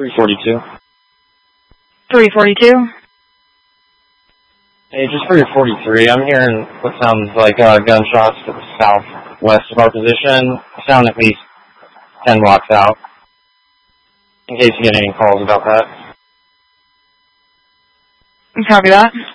342. 342? Hey, just for your 43, I'm hearing what sounds like gunshots to the southwest of our position. Sound at least 10 blocks out. In case you get any calls about that. Copy that.